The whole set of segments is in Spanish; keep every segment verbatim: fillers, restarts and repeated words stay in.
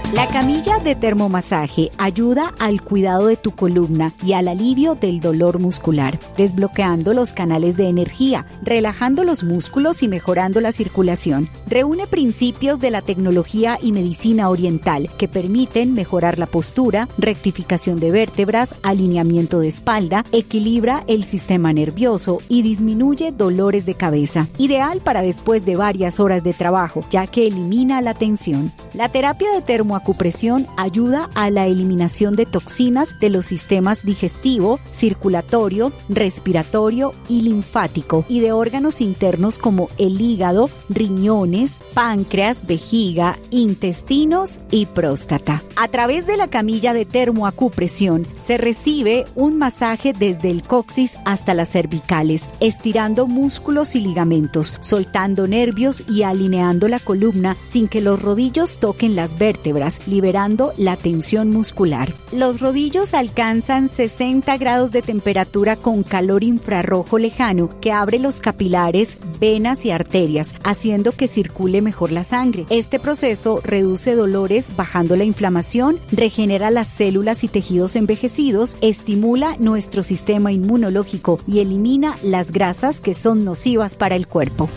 La camilla de termomasaje ayuda al cuidado de tu columna y al alivio del dolor muscular, desbloqueando los canales de energía, relajando los músculos y mejorando la circulación. Reúne principios de la tecnología y medicina oriental que permiten mejorar la postura, rectificación de vértebras, alineamiento de espalda, equilibra el sistema nervioso y disminuye dolores de cabeza. Ideal para después de varias horas de trabajo, ya que elimina la tensión. La terapia de termoacupresión ayuda a la eliminación de toxinas de los sistemas digestivo, circulatorio, respiratorio y linfático y de órganos internos como el hígado, riñones, páncreas, vejiga, intestinos y próstata. A través de la camilla de termoacupresión se recibe un masaje desde el coxis hasta las cervicales, estirando músculos y ligamentos, soltando nervios y alineando la columna sin que los rodillos toquen las vértebras, liberando la tensión muscular. Los rodillos alcanzan sesenta grados de temperatura con calor infrarrojo lejano que abre los capilares, venas y arterias, haciendo que circule mejor la sangre. Este proceso reduce dolores bajando la inflamación, regenera las células y tejidos envejecidos, estimula nuestro sistema inmunológico y elimina las grasas que son nocivas para el cuerpo.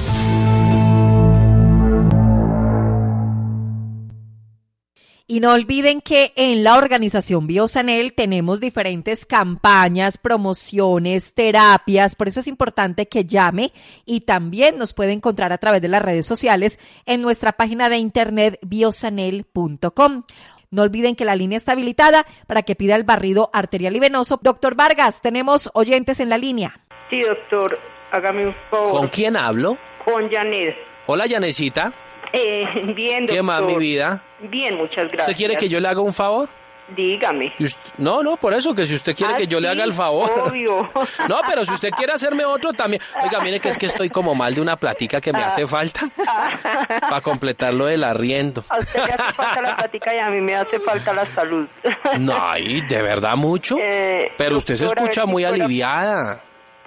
Y no olviden que en la organización Biosanel tenemos diferentes campañas, promociones, terapias, por eso es importante que llame y también nos puede encontrar a través de las redes sociales en nuestra página de internet biosanel punto com. No olviden que la línea está habilitada para que pida el barrido arterial y venoso. Doctor Vargas, tenemos oyentes en la línea. Sí, doctor, hágame un favor. ¿Con quién hablo? Con Janet. Hola, Janecita. Eh, bien, doctor. ¿Qué más, mi vida? Bien, muchas gracias. ¿Usted quiere que yo le haga un favor? Dígame. Usted, no, no, por eso, que si usted quiere ah, que yo sí, le haga el favor. Obvio. No, pero si usted quiere hacerme otro también. Oiga, mire que es que estoy como mal de una platica que me ah, hace falta ah, para completar lo del arriendo. A usted le hace falta la platica y a mí me hace falta la salud. No, ay, ¿de verdad mucho? Eh, pero usted doctora, se escucha si muy fuera aliviada.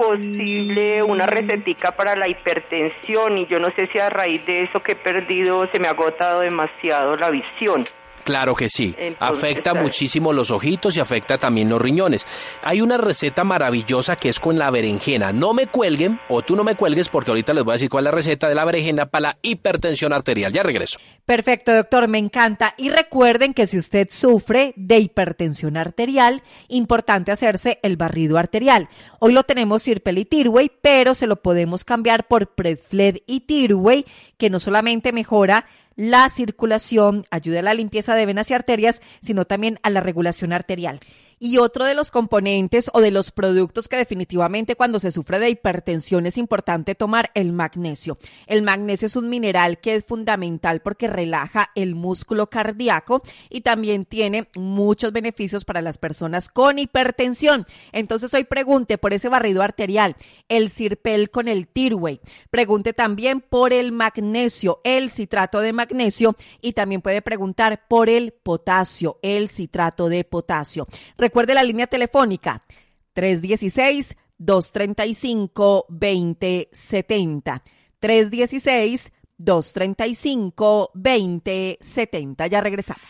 Posible una recetica para la hipertensión y yo no sé si a raíz de eso que he perdido se me ha agotado demasiado la visión. Claro que sí, Entonces, afecta ¿sabes? muchísimo los ojitos y afecta también los riñones. Hay una receta maravillosa que es con la berenjena. No me cuelguen, o tú no me cuelgues, porque ahorita les voy a decir cuál es la receta de la berenjena para la hipertensión arterial. Ya regreso. Perfecto, doctor, me encanta. Y recuerden que si usted sufre de hipertensión arterial, importante hacerse el barrido arterial. Hoy lo tenemos Sirpel y Tirway, pero se lo podemos cambiar por Predfled y Tirway, que no solamente mejora la circulación, ayuda a la limpieza de venas y arterias, sino también a la regulación arterial. Y otro de los componentes o de los productos que definitivamente cuando se sufre de hipertensión es importante tomar el magnesio. El magnesio es un mineral que es fundamental porque relaja el músculo cardíaco y también tiene muchos beneficios para las personas con hipertensión. Entonces hoy pregunte por ese barrido arterial, el Sirpel con el Tirway. Pregunte también por el magnesio, el citrato de magnesio, y también puede preguntar por el potasio, el citrato de potasio. Recuerde la línea telefónica tres uno seis, dos tres cinco, dos cero siete cero. tres uno seis, dos tres cinco, dos cero siete cero. Ya regresamos.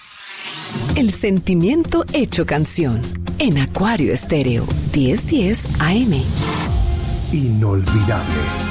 El sentimiento hecho canción en Acuario Estéreo diez diez A M. Inolvidable.